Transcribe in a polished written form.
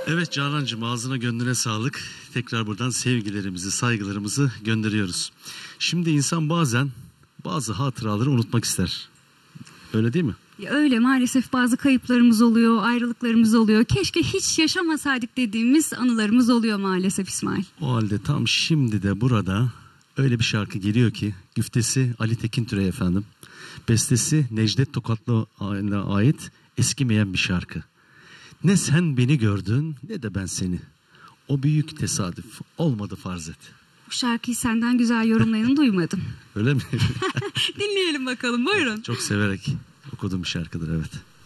Evet Canancığım, ağzına gönlüne sağlık. Tekrar buradan sevgilerimizi, saygılarımızı gönderiyoruz. Şimdi insan bazen bazı hatıraları unutmak ister. Öyle değil mi? Ya öyle, maalesef bazı kayıplarımız oluyor, ayrılıklarımız oluyor. Keşke hiç yaşamasaydık dediğimiz anılarımız oluyor maalesef İsmail. O halde tam şimdi de burada öyle bir şarkı geliyor ki, güftesi Ali Tekintürk'e efendim. Bestesi Necdet Tokatlı'na ait eskimeyen bir şarkı. Ne sen beni gördün ne de ben seni. O büyük tesadüf olmadı farz et. Bu şarkıyı senden güzel yorumlayanı duymadım. Öyle mi? Dinleyelim bakalım, buyurun. Çok severek okuduğum bir şarkıdır, evet.